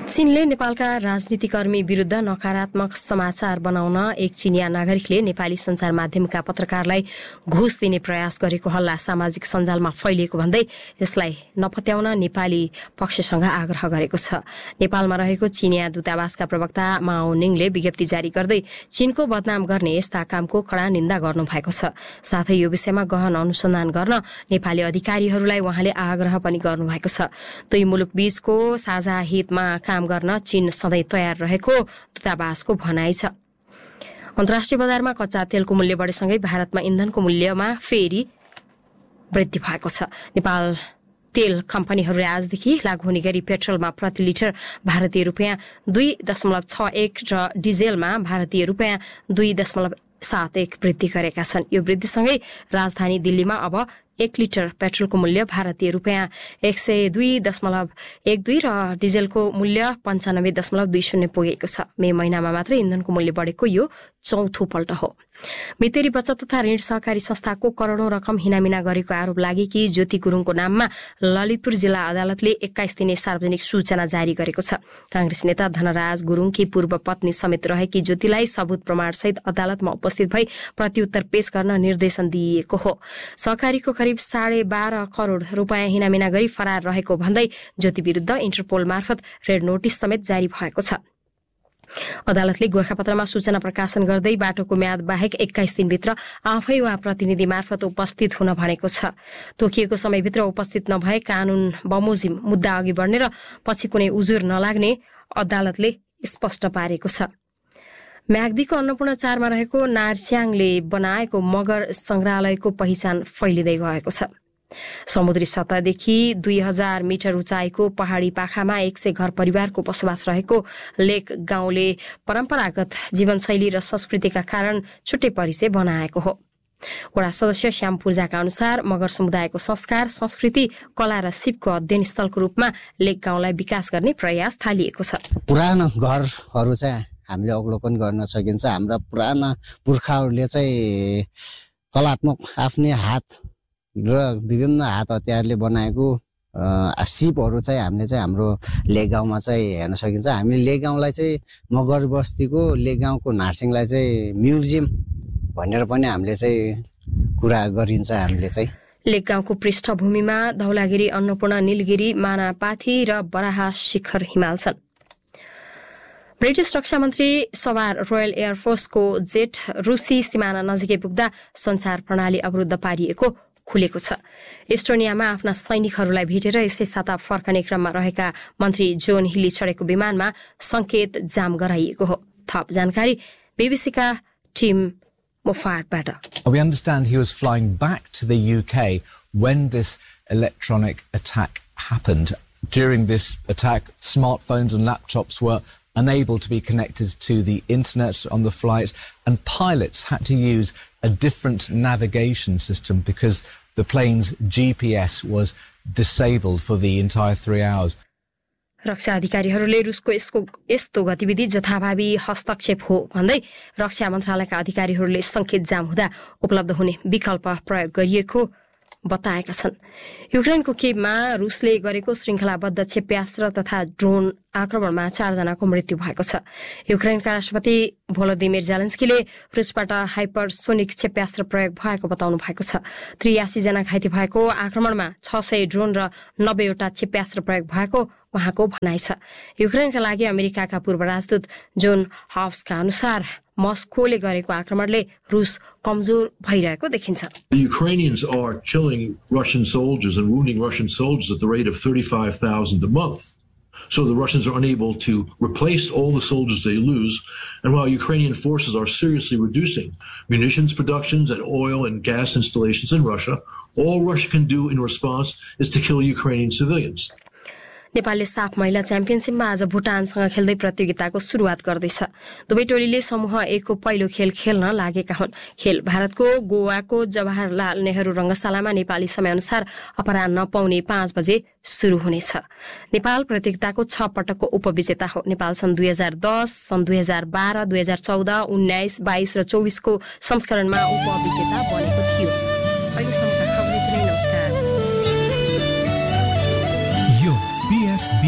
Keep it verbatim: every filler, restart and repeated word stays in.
चीनले नेपालका राजनीतिकर्मी विरुद्ध नकारात्मक समाचार बनाउन एक चिनिया नागरिकले नेपाली सञ्चार माध्यमका पत्रकारलाई घुस दिने प्रयास गरेको हल्ला सामाजिक सञ्जालमा फैलिएको भन्दै यसलाई नपत्याउन नेपाली पक्षसँग आग्रह गरेको छ। नेपालमा रहेको चिनिया दूतावासका प्रवक्ता माओ निङले विज्ञप्ति जारी गर्दै चीनको बदनाम गर्ने यस्ता कामको कड़ा निन्दा गर्नुभएको छ। साथै यो विषयमा गहन अनुसन्धान गर्न नेपाली अधिकारीहरूलाई उहाँले आग्रह पनि गर्नुभएको छ। दुई मुलुक बीचको साझा हितमा काम गर्न चीन सधैँ तयार रहेको दूतावासको भनाइ छ। अन्तर्राष्ट्रिय बजारमा कच्चा तेलको मूल्य बढेसँगै भारतमा इन्धनको मूल्यमा फेरि वृद्धि भएको छ। नेपाल तेल कम्पनीहरूले आजदेखि लागू हुने गरी पेट्रोलमा प्रति लिटर भारतीय रुपियाँ दुई दशमलव छ एक र डिजेलमा भारतीय रुपियाँ दुई दशमलव सात एक वृद्धि गरेका छन्। यो वृद्धिसँगै राजधानी दिल्लीमा अब एक लिटर पेट्रोलको मूल्य भारतीय रुपियाँ एक सय दुई दशमलव एक दुई र डिजेलको मूल्य पन्चानब्बे दशमलव दुई शून्य पुगेको छ। मे महिनामा मात्रै इन्धनको मूल्य बढेको यो चौथो पल्ट हो। मितेरी बचत तथा ऋण सहकारी संस्थाको करोडौं रकम हिनामिना गरेको आरोप लागेकी ज्योति गुरुङको नाममा ललितपुर जिल्ला अदालतले एक्काइस दिने सार्वजनिक सूचना जारी गरेको छ। कांग्रेस नेता धनराज गुरुङकी पूर्व पत्नी समेत रहेकी ज्योतिलाई सबूत प्रमाणसहित अदालतमा उपस्थित भई प्रत्युत्तर पेश गर्न निर्देशन दिइएको हो। सहकारीको करिब साढे बाह्र करोड़ रूपियाँ हिनामिना गरी फरार रहेको भन्दै ज्योति विरूद्ध इन्टरपोल मार्फत रेड नोटिस समेत जारी भएको छ। अदालतले गोरखापत्रमा सूचना प्रकाशन गर्दै बाटोको म्याद बाहेक एक्काइस दिनभित्र आफै वा प्रतिनिधि मार्फत उपस्थित हुन भनेको छ। तोकिएको समयभित्र उपस्थित नभए कानून बमोजिम मुद्दा अघि बढ्ने र पछि कुनै उजुर नलाग्ने अदालतले स्पष्ट पारेको छ। म्याग्दीको अन्नपूर्ण चारमा रहेको नार्स्याङले बनाएको मगर संग्रहालयको पहिचान फैलिँदै गएको छ। समुद्री सतहदेखि दुई हजार मिटर उचाइको पहाड़ी पाखामा एक सय घर परिवारको बसोबास रहेको लेक गाउँले परम्परागत जीवनशैली र संस्कृतिका कारण छुट्टै परिचय बनाएको हो। वडा सदस्य श्याम पूर्जाका अनुसार मगर समुदायको संस्कार, संस्कृति, कला र सिपको अध्ययन स्थलको रूपमा लेक गाउँलाई विकास गर्ने प्रयास थालिएको छ। पुरानो घरहरू चाहिँ हामीले अवलोकन गर्न सकिन्छ। हाम्रा पुराना पुर्खाहरूले चाहिँ कलात्मक आफ्नै हात र विभिन्न हात हतियारले बनाएको सिपहरू चाहिँ हामीले चाहिँ हाम्रो लेक गाउँमा चाहिँ हेर्न सकिन्छ। हामी लेक गाउँलाई चाहिँ मगर बस्तीको लेक गाउँको नार्सिङलाई चाहिँ म्युजियम भनेर पनि हामीले चाहिँ कुरा गरिन्छ। हामीले चाहिँ लेक गाउँको पृष्ठभूमिमा धौलागिरी, अन्नपूर्ण, नीलगिरी, मानापाथी र बराहा शिखर हिमाल छन्। ब्रिटिश रक्षा मन्त्री सवार रोयल एयरफोर्सको जेट रुसी सिमाना नजिकै पुग्दा सञ्चार प्रणाली अवरुद्ध पारिएको खुलेको छ। एस्टोनियामा आफ्ना सैनिकहरूलाई भेटेर यसै साता फर्कने क्रममा रहेका मन्त्री जोन हिली चढेको विमानमा संकेत जाम गराइएको हो। थप जानकारी बीबीसीका team मोफाटबाट। We understand he was flying back to the U K when this electronic attack happened. During this attack, smartphones and laptops were unable to be connected to the internet on the flight, and pilots had to use a different navigation system because the plane's G P S was disabled for the entire three hours. रक्षा अधिकारीहरूले रुसको यसको यस्तो गतिविधि जथाभावी हस्तक्षेप हो भन्दै रक्षा मन्त्रालयका अधिकारीहरूले संकेत जाम हुँदा उपलब्ध हुने विकल्प प्रयोग गरिएको बताएका छन्। युक्रेनको केभमा रुसले गरेको श्रृङ्खलाबद्ध क्षेप्यास्त्र तथा ड्रोन आक्रमणमा चारजनाको मृत्यु भएको छ। युक्रेनका राष्ट्रपति भोलोदिमिर जेलेन्स्कीले रुसबाट हाइपरसोनिक क्षेप्यास्त्र प्रयोग भएको बताउनु भएको छ। त्रियासी जना घाइते भएको आक्रमणमा छ सय ड्रोन र नब्बेवटा क्षेप्यास्त्र प्रयोग भएको उहाँको भनाइ छ। युक्रेनका लागि अमेरिकाका पूर्व राजदूत जोन हाफ्सका अनुसार मस्कोले गरेको आक्रमणले रुस कमजोर भइरहेको देखिन्छ। The Ukrainians are killing Russian soldiers and wounding Russian soldiers at the rate of thirty-five thousand a month. So the Russians are unable to replace all the soldiers they lose. And while Ukrainian forces are seriously reducing munitions productions and oil and gas installations in Russia, all Russia can do in response is to kill Ukrainian civilians. नेपालले साफ महिला च्याम्पियनशिपमा आज भुटानसँग खेल्दै प्रतियोगिताको सुरुवात गर्दैछ। दुवै टोलीले समूह एकको पहिलो खेल खेल्न लागेका हुन्। खेल भारतको गोवाको जवाहरलाल नेहरू रंगशालामा नेपाली समयअनुसार अपराह्न पौने पाँच बजे सुरु हुनेछ। नेपाल प्रतियोगिताको छ पटकको उपविजेता हो। नेपाल सन् दुई हजार दस, सन् दुई हजार बाह्र, दुई हजार चौध, उन्नाइस, बाइस र चौबिसको संस्करणमा उपविजेता बनेको थियो। अहिलेसम्मका खबर यति नै। नमस्कार।